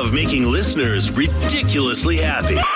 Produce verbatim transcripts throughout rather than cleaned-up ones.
of making listeners ridiculously happy. No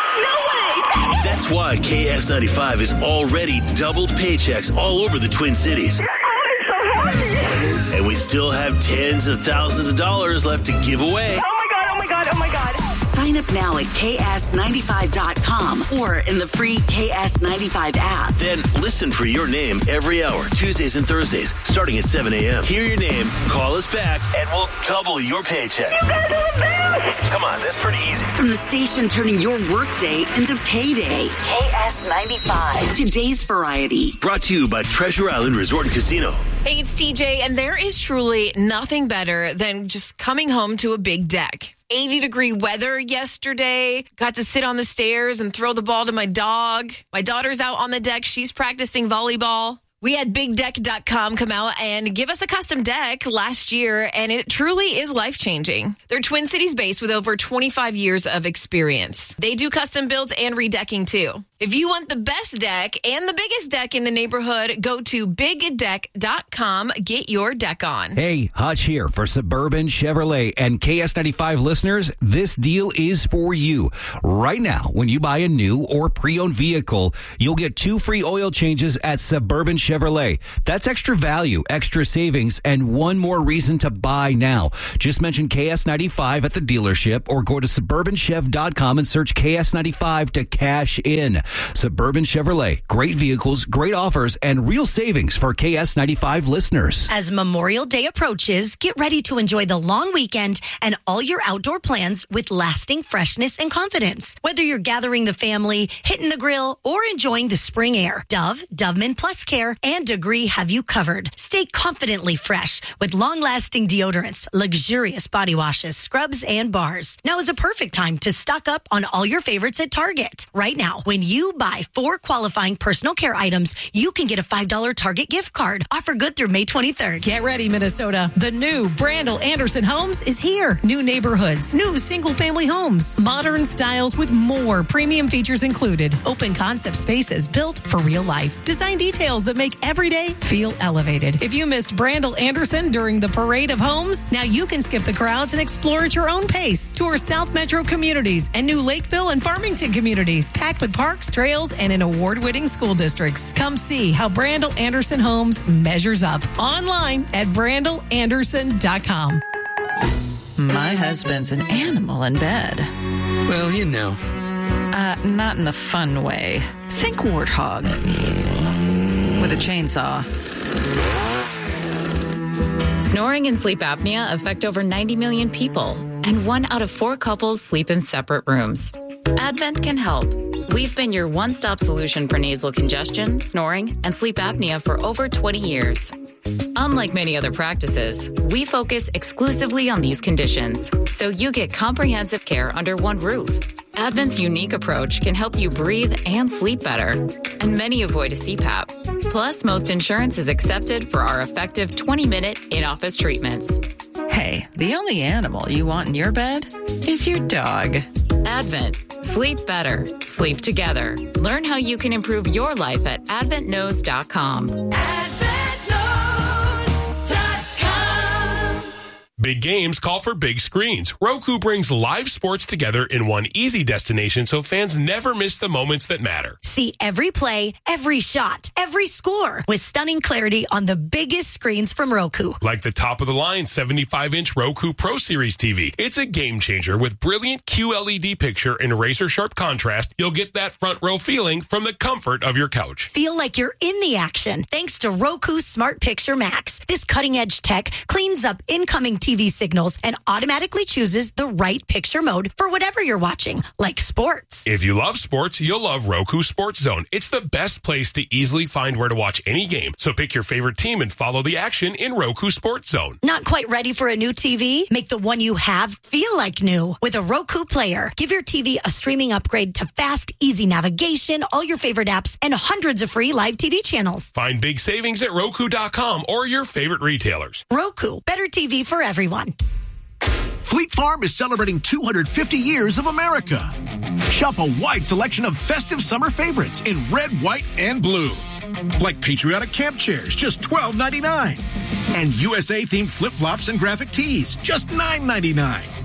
way! That's why K S ninety-five is already doubled paychecks all over the Twin Cities. I'm so happy! And we still have tens of thousands of dollars left to give away. Oh my God, oh my God, oh my God. Sign up now at K S ninety-five dot com or in the free K S ninety-five app. Then listen for your name every hour, Tuesdays and Thursdays, starting at seven a.m. Hear your name, call us back, and we'll double your paycheck. You guys are the best! Come on, that's pretty easy. From the station turning your workday into payday. K S ninety-five, today's variety. Brought to you by Treasure Island Resort and Casino. Hey, it's T J, and there is truly nothing better than just coming home to a big deck. eighty degree weather yesterday. Got to sit on the stairs and throw the ball to my dog. My daughter's out on the deck. She's practicing volleyball. We had big deck dot com come out and give us a custom deck last year, and it truly is life-changing. They're Twin Cities based with over twenty-five years of experience. They do custom builds and redecking, too. If you want the best deck and the biggest deck in the neighborhood, go to big deck dot com. Get your deck on. Hey, Hutch here for Suburban Chevrolet and K S ninety-five listeners. This deal is for you. Right now, when you buy a new or pre-owned vehicle, you'll get two free oil changes at Suburban Chevrolet. That's extra value, extra savings, and one more reason to buy now. Just mention K S ninety-five at the dealership or go to suburban chev dot com and search K S ninety-five to cash in. Suburban Chevrolet, great vehicles, great offers, and real savings for K S ninety-five listeners. As Memorial Day approaches, get ready to enjoy the long weekend and all your outdoor plans with lasting freshness and confidence. Whether you're gathering the family, hitting the grill, or enjoying the spring air, Dove, Doveman Plus Care, and Degree have you covered. Stay confidently fresh with long-lasting deodorants, luxurious body washes, scrubs, and bars. Now is a perfect time to stock up on all your favorites at Target. Right now, when you buy four qualifying personal care items, you can get a five dollars Target gift card. Offer good through May twenty-third. Get ready, Minnesota. The new Brandel Anderson Homes is here. New neighborhoods, new single-family homes, modern styles with more premium features included. Open concept spaces built for real life. Design details that make every day feel elevated. If you missed Brandel Anderson during the Parade of Homes, now you can skip the crowds and explore at your own pace. Tour South Metro communities and new Lakeville and Farmington communities, packed with parks, trails, and in award-winning school districts. Come see how Brandel Anderson Homes measures up. Online at brandel anderson dot com. My husband's an animal in bed. Well, you know. Uh, not in the fun way. Think warthog. With a chainsaw. Snoring and sleep apnea affect over ninety million people, and one out of four couples sleep in separate rooms. Advent can help. We've been your one-stop solution for nasal congestion, snoring, and sleep apnea for over twenty years. Unlike many other practices, we focus exclusively on these conditions, so you get comprehensive care under one roof. Advent's unique approach can help you breathe and sleep better, and many avoid a C PAP. Plus, most insurance is accepted for our effective twenty-minute in-office treatments. Hey, the only animal you want in your bed is your dog. Advent. Sleep better. Sleep together. Learn how you can improve your life at advent knows dot com. Big games call for big screens. Roku brings live sports together in one easy destination so fans never miss the moments that matter. See every play, every shot, every score with stunning clarity on the biggest screens from Roku. Like the top-of-the-line seventy-five inch Roku Pro Series T V. It's a game changer with brilliant Q L E D picture and razor-sharp contrast. You'll get that front-row feeling from the comfort of your couch. Feel like you're in the action thanks to Roku Smart Picture Max. This cutting-edge tech cleans up incoming T V signals and automatically chooses the right picture mode for whatever you're watching, like sports. If you love sports, you'll love Roku Sports Zone. It's the best place to easily find where to watch any game. So pick your favorite team and follow the action in Roku Sports Zone. Not quite ready for a new T V? Make the one you have feel like new with a Roku Player. Give your T V a streaming upgrade to fast, easy navigation, all your favorite apps, and hundreds of free live T V channels. Find big savings at roku dot com or your favorite retailers. Roku, better T V for everyone. Fleet Farm is celebrating two hundred fifty years of America. Shop a wide selection of festive summer favorites in red, white, and blue. Like patriotic camp chairs, just twelve ninety-nine. And U S A-themed flip-flops and graphic tees, just nine ninety-nine.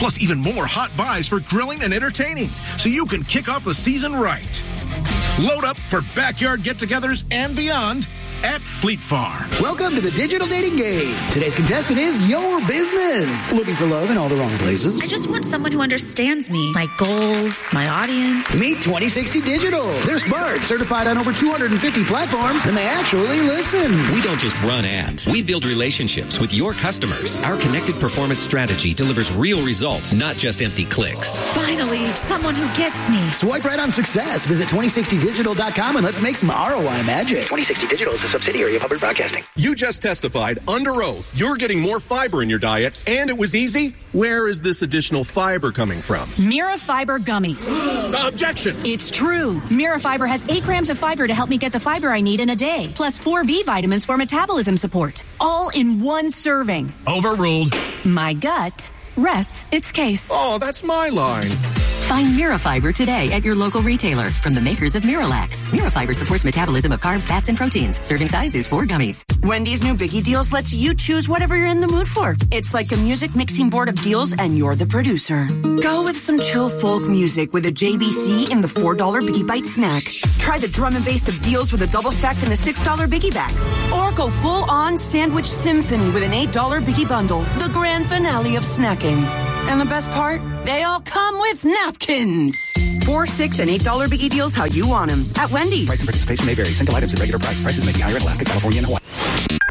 Plus even more hot buys for grilling and entertaining, so you can kick off the season right. Load up for backyard get-togethers and beyond at Fleet Farm. Welcome to the digital dating game. Today's contestant is your business. Looking for love in all the wrong places? I just want someone who understands me, my goals, my audience. Meet twenty sixty Digital. They're smart, certified on over two hundred fifty platforms, and they actually listen. We don't just run ads. We build relationships with your customers. Our connected performance strategy delivers real results, not just empty clicks. Finally, someone who gets me. Swipe right on success. Visit twenty sixty digital dot com and let's make some R O I magic. twenty sixty Digital is a subsidiary of Hubbard Broadcasting. You just testified under oath you're getting more fiber in your diet, and it was easy. Where is this additional fiber coming from? Mira Fiber Gummies. Objection. It's true. Mira Fiber has eight grams of fiber to help me get the fiber I need in a day, plus four B vitamins for metabolism support, all in one serving. Overruled. My gut rests its case. Oh, that's my line. Find Mirafiber today at your local retailer from the makers of Miralax. Mirafiber supports metabolism of carbs, fats, and proteins. Serving size is four gummies. Wendy's new Biggie Deals lets you choose whatever you're in the mood for. It's like a music mixing board of deals, and you're the producer. Go with some chill folk music with a J B C in the four dollar Biggie Bite snack. Try the drum and bass of deals with a double stack and a six dollar Biggie bag. Or go full-on sandwich symphony with an eight dollar Biggie bundle. The grand finale of snacking. And the best part? They all come with napkins. Four, six, and eight dollar Biggie Deals how you want them. At Wendy's. Price and participation may vary. Single items at regular price. Prices may be higher in Alaska, California, and Hawaii.